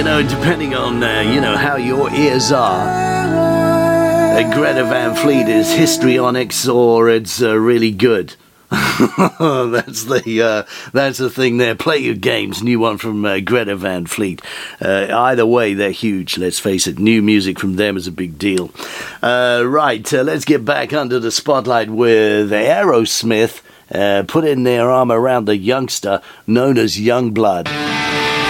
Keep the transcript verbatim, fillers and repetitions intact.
You know, depending on, uh, you know, how your ears are, uh, Greta Van Fleet is histrionics or it's uh, really good. that's the uh, that's the thing there. Play Your Games, new one from uh, Greta Van Fleet. Uh, either way, they're huge. Let's face it, new music from them is a big deal. Uh, right, uh, let's get back under the spotlight with Aerosmith, uh, putting their arm around the youngster known as Youngblood.